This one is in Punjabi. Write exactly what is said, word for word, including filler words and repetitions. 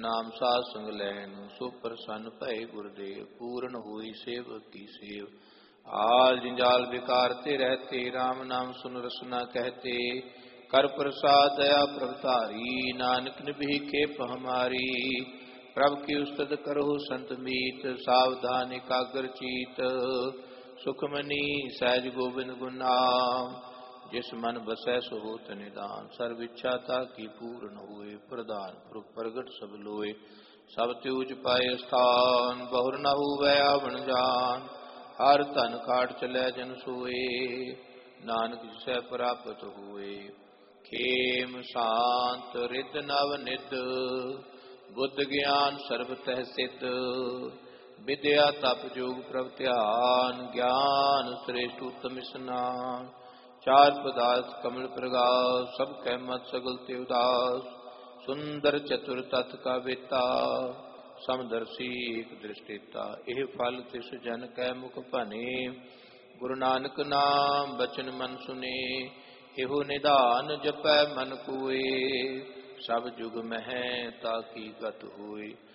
ਨਾਮ ਸਾਧ ਸੰਗ ਲੈਣ ਸੋ ਪ੍ਰਸੰਨ ਭਏ ਗੁਰਦੇਵ। ਪੂਰਨ ਹੋਈ ਸੇਵਕ ਕੀ ਸੇਵ। ਆਲ ਜੰਜਾਲ ਵਿਕਾਰ ਤੇ ਰਹਤੇ RAM ਨਾਮ ਸੁਨ ਰਸਨਾ ਕਹਤੇ। ਕਰ ਪ੍ਰਸਾਦ ਦਇਆ ਪ੍ਰਭ ਧਾਰੀ ਨਾਨਕ ਨਿਭੀ ਖੇਪ ਹਮਾਰੀ। ਪ੍ਰਭ ਕੀ ਉਸਤਤ ਕਰੋ ਸੰਤ ਮੀਤ ਸਾਵਧਾਨ ਇਕਾਗਰ ਚੀਤ। ਸੁਖਮਨੀ ਸਹਿਜ ਗੋਬਿੰਦ ਗੁਣ ਨਾਮ ਜਿਸ ਮਨ ਬਸੈ ਸੋ ਹੋਤ ਨਿਦਾਨ। ਸਰਬ ਇੱਛਾ ਤਾ ਕੀ ਪੂਰਨ ਹੋਏ ਪ੍ਰਧਾਨ ਪੁਰਖ ਪ੍ਰਗਟ ਸਭ ਲੋਏ। ਸਭ ਤਿਉਜ ਪਾਏ ਸਥਾਨ ਬਹੁਰ ਨ ਹੋਵੈ ਆਵਣ ਜਾਨ। ਹਰ ਧਨ ਖਾਟ ਚਲੈ ਜਨ ਸੋਏ ਨਾਨਕ ਜਿਸੈ ਪ੍ਰਾਪਤ ਹੋਏ। ਖੇਮ ਸ਼ਾਂਤ ਰਿਦ ਨਵ ਨਿਦ ਬੁੱਧ ਗਿਆਨ ਸਰਬ ਤਹਿ ਸਿੱਧ। ਵਿਦਿਆ ਤਪ ਜੋਗ ਪ੍ਰਭ ਧਿਆਨ ਗਿਆਨ ਸ੍ਰੇਸ਼ਟ ਉਤਮ ਇਸਨਾਨ। ਚਾਰ ਪਦਾਰਥ ਕਮਲ ਪ੍ਰਗਾਸ ਸਭ ਕੈ ਮਤ ਸਗਲ ਤੇ ਉਦਾਸ। ਸੁੰਦਰ ਚਤੁਰ ਤਤ ਕਾ ਵੇਤਾ ਸਮਦਰਸੀ ਏਕ ਦ੍ਰਿਸ਼ਟੀਤਾ। ਇਹ ਫਲ ਤਿਸ ਜਨ ਕੈ ਮੁਖ ਭਨੇ ਗੁਰੂ ਨਾਨਕ ਨਾਮ ਬਚਨ ਮਨ ਸੁਨੇ। ਇਹੋ ਨਿਧਾਨ ਜਪੈ ਮਨ ਕੋਏ ਸਭ ਜੁਗ ਮਹਿ ਤਾ ਕੀ ਗਤ ਹੋਏ।